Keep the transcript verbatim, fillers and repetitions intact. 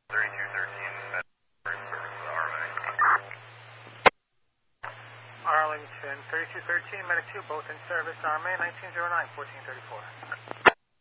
thirty-two thirteen, service Arlington. Arlington, thirty-two thirteen, Medic two, both in service, R M A nineteen oh nine, fourteen thirty-four.